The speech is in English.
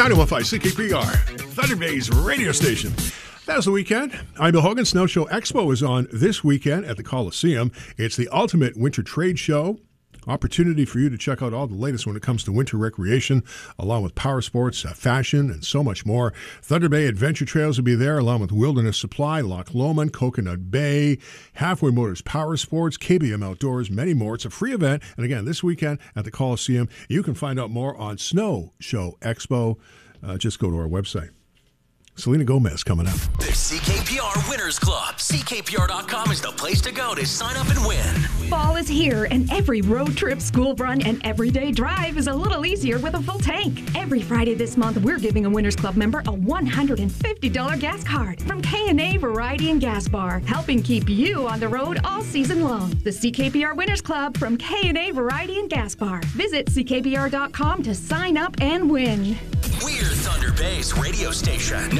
91.5 CKPR, Thunder Bay's radio station. That's the weekend. I'm Bill Hogan. Snow Show Expo is on this weekend at the Coliseum. It's the ultimate winter trade show. Opportunity for you to check out all the latest when it comes to winter recreation, along with power sports, fashion, and so much more. Thunder Bay Adventure Trails will be there, along with Wilderness Supply, Loch Lomond, Coconut Bay, Halfway Motors Power Sports, KBM Outdoors, many more. It's a free event. And again, this weekend at the Coliseum, you can find out more on Snow Show Expo. Just go to our website. Selena Gomez coming up. The CKPR Winners Club. CKPR.com is the place to go to sign up and win. Fall is here, and every road trip, school run, and everyday drive is a little easier with a full tank. Every Friday this month, we're giving a Winners Club member a $150 gas card from K&A Variety and Gas Bar, helping keep you on the road all season long. The CKPR Winners Club from K&A Variety and Gas Bar. Visit CKPR.com to sign up and win. We're Thunder Bay's radio station.